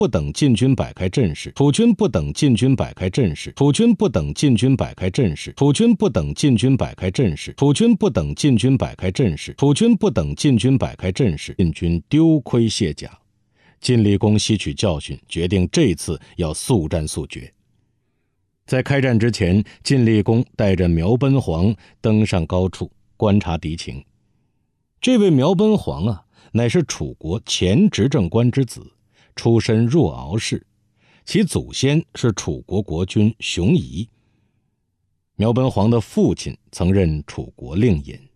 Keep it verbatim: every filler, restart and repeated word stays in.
不等晋军摆开阵势，楚军不等晋军摆开阵势，楚军不等晋军摆开阵势，楚军不等晋军摆开阵势，楚军不等晋军摆开阵势，楚军不等晋军摆开阵势。晋军丢盔卸甲，晋厉公吸取教训，决定这次要速战速决。在开战之前，晋厉公带着苗奔黄登上高处观察敌情。这位苗奔黄啊，乃是楚国前执政官之子，出身若敖氏，其祖先是楚国国君熊夷。苗奔黄的父亲曾任楚国令尹。